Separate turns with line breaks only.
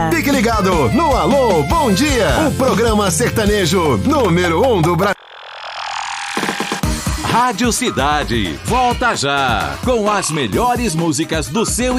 Fique ligado no Alô Bom Dia, o programa sertanejo número 1 do Brasil.
Rádio Cidade, volta já com as melhores músicas do seu